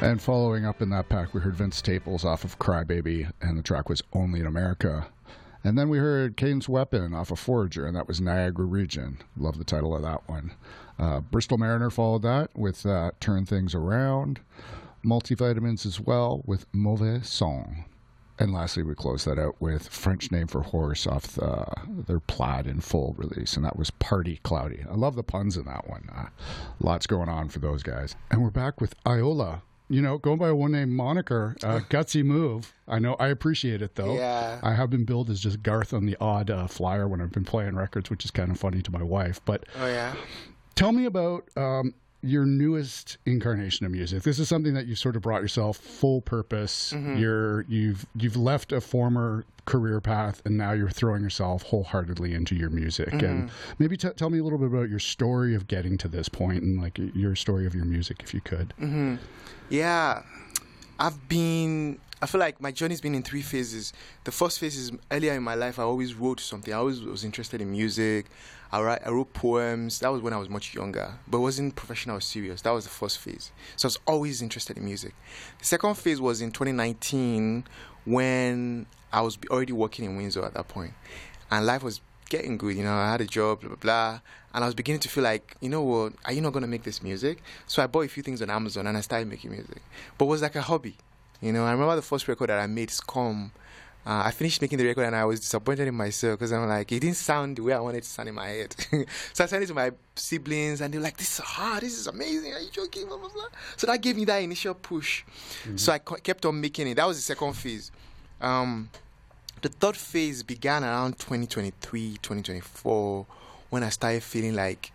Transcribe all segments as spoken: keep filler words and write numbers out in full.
And following up in that pack, we heard Vince Staples off of Crybaby, and the track was Only in America. And then we heard Kane's Weapon off of Forager, and that was Niagara Region. Love the title of that one. Uh, Bristol Mariner followed that with uh, Turn Things Around. Multivitamins as well with Mauvais Son. And lastly, we closed that out with French Name for Horse off the, their Plaid in Full release, and that was Party Cloudy. I love the puns in that one. Uh, lots going on for those guys. And we're back with Iola. You know, going by a one-name moniker, uh, gutsy move. I know, I appreciate it, though. Yeah. I have been billed as just Garth on the odd uh, flyer when I've been playing records, which is kind of funny to my wife. But oh, yeah? Tell me about um, your newest incarnation of music. This is something that you sort of brought yourself full purpose. Mm-hmm. You're, you've, you've left a former career path, and now you're throwing yourself wholeheartedly into your music. Mm-hmm. And maybe t- tell me a little bit about your story of getting to this point, and like your story of your music, if you could. Mm-hmm. Yeah, I've been, I feel like my journey's been in three phases. The first phase is earlier in my life, I always wrote something. I always was interested in music. I, write, I wrote poems. That was when I was much younger, but it wasn't professional or serious. That was the first phase. So I was always interested in music. The second phase was in twenty nineteen when I was already working in Windsor at that point. And life was getting good, you know, I had a job, blah, blah, blah. And I was beginning to feel like, you know what, are you not going to make this music? So I bought a few things on Amazon and I started making music. But it was like a hobby, you know. I remember the first record that I made, Scum. Uh, I finished making the record and I was disappointed in myself because I'm like, it didn't sound the way I wanted it to sound in my head. So I sent it to my siblings and they were like, this is hard, this is amazing, are you joking, blah, blah, blah. So that gave me that initial push. Mm-hmm. So I co- kept on making it. That was the second phase. Um, the third phase began around twenty twenty-three, twenty twenty-four, when I started feeling like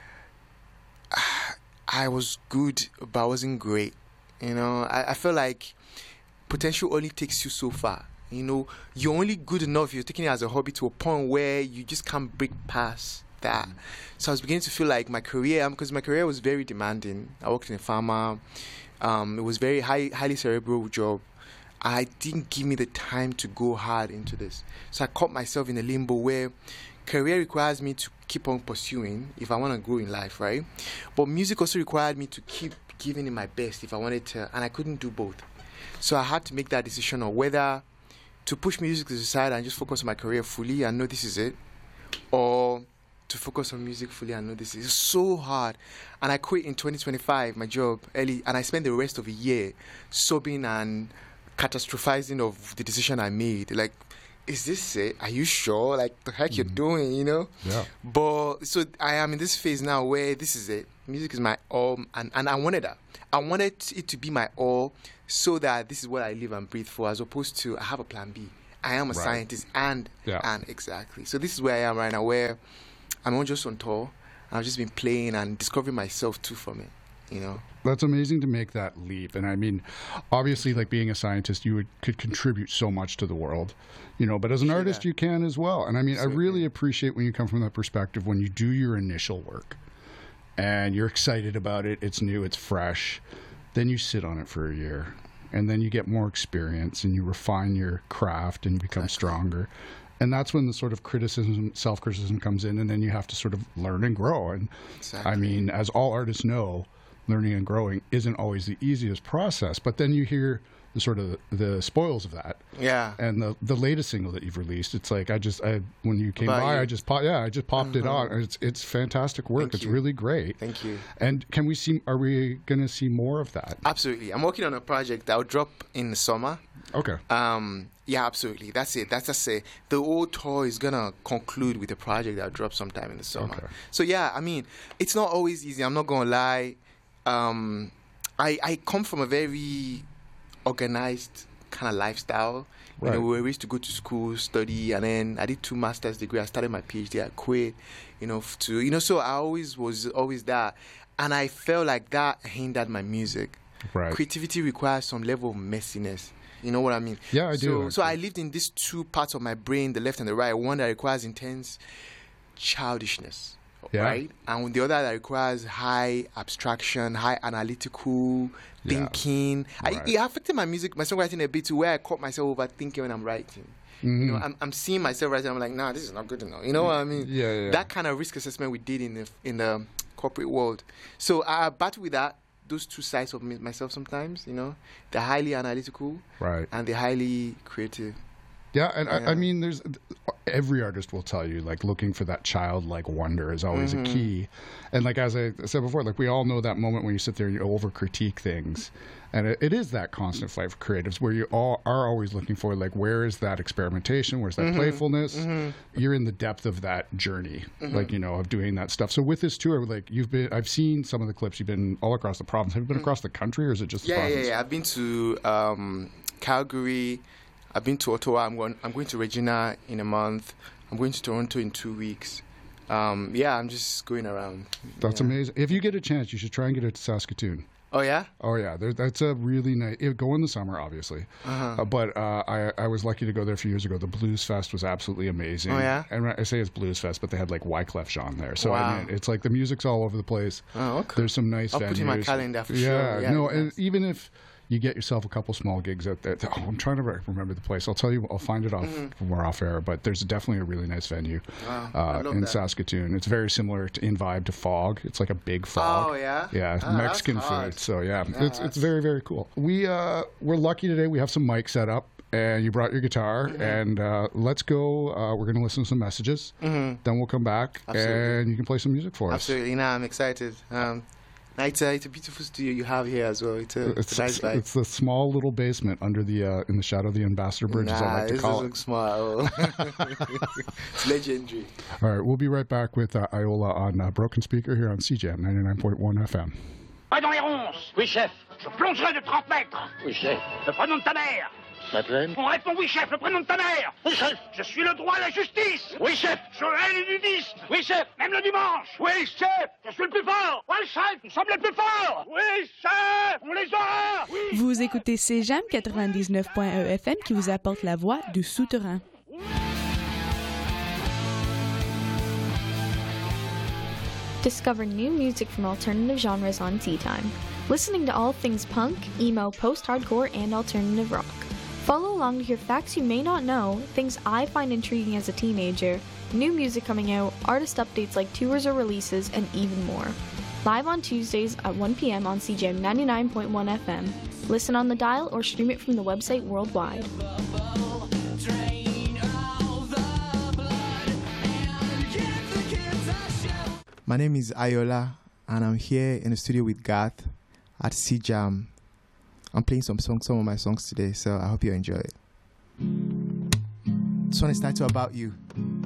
uh, I was good, but I wasn't great. You know, I, I felt like potential only takes you so far. You know, you're only good enough, you're taking it as a hobby to a point where you just can't break past that. Mm. So I was beginning to feel like my career, because my career was very demanding. I worked in a pharma. Um, it was very high, highly cerebral job. I didn't give me the time to go hard into this. So I caught myself in a limbo where career requires me to keep on pursuing if I want to grow in life, right? But music also required me to keep giving it my best if I wanted to, and I couldn't do both. So I had to make that decision on whether to push music to the side and just focus on my career fully and know this is it, or to focus on music fully and know this is so hard. And I quit in twenty twenty-five, my job, early, and I spent the rest of a year sobbing and catastrophizing of the decision I made. Like, is this it? Are you sure? Like, the heck mm. you're doing, you know? Yeah. But, so I am in this phase now where this is it. Music is my all, and, and I wanted that. I wanted it to be my all so that this is what I live and breathe for, as opposed to I have a plan B. I am a right. scientist, and, yeah. and exactly. So this is where I am right now, where I'm not just on tour. I've just been playing and discovering myself too from it, you know? That's amazing to make that leap. And I mean, obviously, like being a scientist, you would, could contribute so much to the world, you know, but as an yeah. artist, you can as well. And I mean, so, I really yeah. appreciate when you come from that perspective, when you do your initial work and you're excited about it, it's new, it's fresh, then you sit on it for a year and then you get more experience and you refine your craft and you become exactly. stronger. And that's when the sort of criticism, self-criticism comes in, and then you have to sort of learn and grow. And exactly. I mean, as all artists know, learning and growing isn't always the easiest process, but then you hear the sort of the spoils of that. Yeah. And the the latest single that you've released, it's like I just I when you came About by, you. I just popped yeah, I just popped Mm-hmm. it on. It's it's fantastic work. Thank it's you. really great. Thank you. And can we see? Are we going to see more of that? Absolutely. I'm working on a project that will drop in the summer. Okay. Um. Yeah. Absolutely. That's it. That's just it. The whole tour is gonna conclude with a project that will drop sometime in the summer. Okay. So yeah, I mean, it's not always easy. I'm not gonna lie. Um, I I come from a very organized kind of lifestyle. Right. You know, we were used to go to school, study, and then I did two master's degree. I started my PhD. I quit. You know, to you know, so I always was always that, and I felt like that hindered my music. Right. Creativity requires some level of messiness. You know what I mean? Yeah, I so, do. So I lived in these two parts of my brain, the left and the right. One that requires intense childishness. Yeah. Right? And the other that requires high abstraction, high analytical thinking. Yeah. I, Right. it affected my music, my songwriting a bit to where I caught myself overthinking when I'm writing. Mm-hmm. You know, I'm, I'm seeing myself writing. I'm like, nah, this is not good enough. You know what I mean? Yeah, yeah. That kind of risk assessment we did in the in the corporate world. So I battled with that. those two sides of me, myself sometimes. You know, they're highly analytical, right, and they're highly creative. Yeah, and yeah. I, I mean, there's every artist will tell you, like, looking for that childlike wonder is always mm-hmm. a key. And like as I said before, like we all know that moment when you sit there and you over critique things, and it, it is that constant fight for creatives where you all are always looking for, like, where is that experimentation, where's that mm-hmm. playfulness? Mm-hmm. You're in the depth of that journey, mm-hmm. like, you know, of doing that stuff. So with this tour, like you've been, I've seen some of the clips. You've been all across the province. Have you been mm-hmm. across the country, or is it just the yeah, province? Yeah, yeah, I've been to um, Calgary. I've been to Ottawa. I'm going. I'm going to Regina in a month. I'm going to Toronto in two weeks. Um, yeah, I'm just going around. That's yeah. amazing. If you get a chance, you should try and get it to Saskatoon. Oh yeah. Oh yeah. There, that's a really nice. It, go in the summer, obviously. Uh-huh. Uh, but uh, I I was lucky to go there a few years ago. The Blues Fest was absolutely amazing. Oh yeah. And I say it's Blues Fest, but they had like Wyclef Jean there. So wow. I mean, it's like the music's all over the place. Oh okay. There's some nice I'll venues. put in my calendar for yeah, sure. Yeah. No, yes. and even if you get yourself a couple small gigs out there. Oh, I'm trying to remember the place. I'll tell you. I'll find it off mm-hmm. when we're off air. But there's definitely a really nice venue wow. uh, in that. Saskatoon. It's very similar to, in vibe to Fog. It's like a big fog. Oh yeah. Yeah, oh, Mexican food. So yeah, yeah it's it's very very cool. We uh we're lucky today. We have some mics set up. And you brought your guitar, mm-hmm. and uh, let's go. Uh, we're going to listen to some messages. Mm-hmm. Then we'll come back, Absolutely. and you can play some music for us. Absolutely. No, I'm excited. Um, It's a, it's a beautiful studio you have here as well. It's a, it's, it's a nice vibe. It's the small little basement under the uh, in the shadow of the Ambassador Bridge, nah, as I like to call it. Small. It's legendary. All right, we'll be right back with uh, Iola on uh, Broken Speaker here on C J M ninety-nine point one F M. Pas dans les ronces. Oui, chef. Je plongerai de trente mètres. Oui, chef. Le prénom de ta mère. Madeleine. On répond oui, chef. Le prénom de ta mère. Oui, chef. Je suis le droit et la justice. Oui, chef. Je hais les nudistes. Oui, chef. Même le dimanche. Oui, chef. Je suis le plus fort. Oui, chef. Nous sommes les plus forts. Oui, chef. On les aura. Oui. Vous écoutez C J M quatre-vingt-dix-neuf point un F M qui vous apporte la voix du souterrain. Discover new music from alternative genres on Tea Time. Listening to all things punk, emo, post-hardcore, and alternative rock. Follow along to hear facts you may not know, things I find intriguing as a teenager, new music coming out, artist updates like tours or releases, and even more. Live on Tuesdays at one p.m. on C J M ninety-nine point one F M. Listen on the dial or stream it from the website worldwide. My name is Iola, and I'm here in the studio with Garth at C J M. I'm playing some songs, some of my songs today, so I hope you enjoy it. This one is titled About You.